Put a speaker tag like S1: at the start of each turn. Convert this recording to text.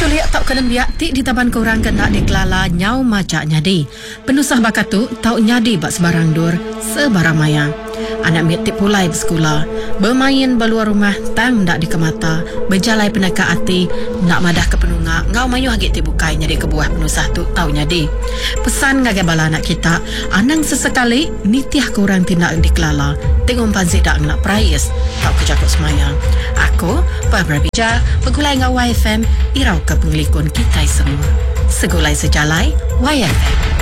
S1: Culiak tau kena biak ti di taban korang kena dikelala nyau macak nyadi. Penusah bakatu tau nyadi bak sebarang dur sebarang maya. Anak miat tip pulai bersekolah, bermain beluar rumah tang ndak di kemata, berjalai penaka hati nak madah ke penunga, ngau mayu hagit ti bukai nyadi ke buah penusah tu tau nyadi. Pesan ngage bala anak kita, anang sesekali nitiah korang tindak dikelala, tengok pansi dak nak prayes tau kejakut semayang. Aku Barbara Bija, pegulai ngau YFM, irau ke penglikun kita semua. Segulai sejalai YFM.